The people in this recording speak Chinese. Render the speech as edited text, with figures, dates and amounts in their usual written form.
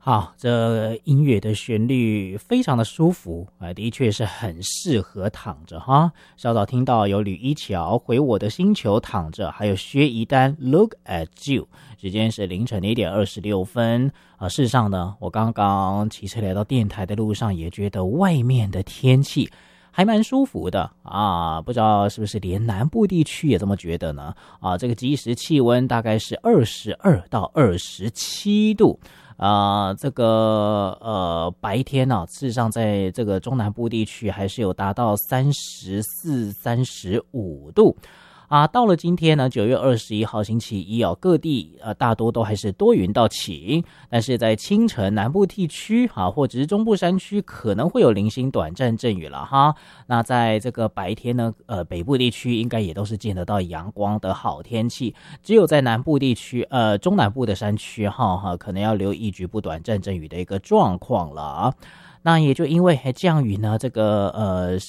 好，这音乐的旋律非常的舒服啊，的确是很适合躺着哈。稍早听到有吕一乔回我的星球躺着，还有薛怡丹 Look at You。时间是凌晨1:26啊。事实上呢，我刚刚骑车来到电台的路上，也觉得外面的天气还蛮舒服的啊，不知道是不是连南部地区也这么觉得呢？啊，这个即时气温大概是22到27度。这个白天呢，事实上在这个中南部地区还是有达到34、35度。到了今天呢，9月21号星期一哦，各地大多都还是多云到晴，但是在清晨南部地区或者是中部山区可能会有零星短暂阵雨了哈。那在这个白天呢，北部地区应该也都是见得到阳光的好天气，只有在南部地区中南部的山区可能要留意局部短暂阵雨的一个状况了啊。那也就因为降雨呢，这个